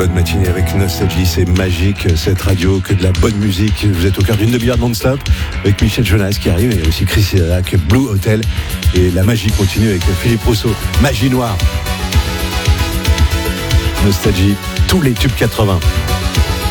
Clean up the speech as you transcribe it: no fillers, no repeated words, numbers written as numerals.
bonne matinée avec Nostalgie, c'est magique cette radio, que de la bonne musique. Vous êtes au cœur d'une demi-heure non-stop avec Michel Jonas qui arrive et aussi Chris Isaac, Blue Hotel. Et la magie continue avec Philippe Rousseau, Magie Noire. Nostalgie, tous les tubes 80.